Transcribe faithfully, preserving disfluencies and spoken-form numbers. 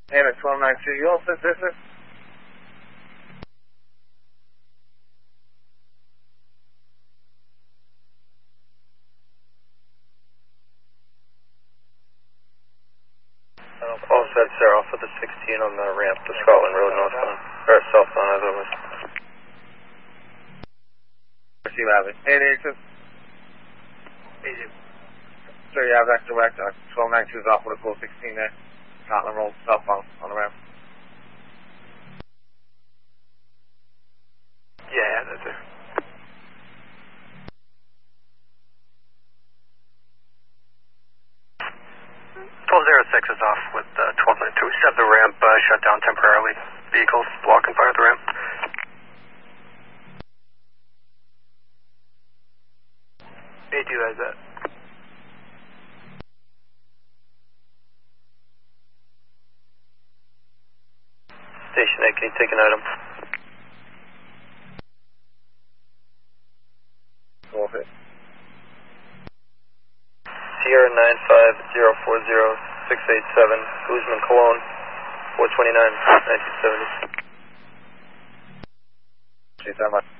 And at twelve nine two, you all set business? All set, sir. Off of the sixteen on the ramp to Scotland Road, northbound. Or southbound, as always. You have it. eight eight two. eight eight two. Sir, you have that direct. Uh, twelve nine two is off with a code sixteen there. Scotland Road, southbound on the ramp. Yeah, that's it. twelve oh six is off with uh, twelve nine two. We just have the ramp uh, shut down temporarily. Vehicles blocking fire at the ramp. A two has that. Station eight, can you take an item? Go ahead. Sierra nine five zero four zero six eight seven, Guzman Cologne, four twenty-nine, nineteen seventy. See you so much.